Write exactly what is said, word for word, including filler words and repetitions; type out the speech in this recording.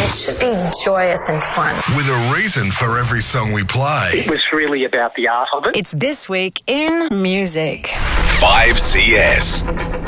It should be joyous and fun. With a reason for every song we play. It was really about the art of it. It's This Week in Music. five C S.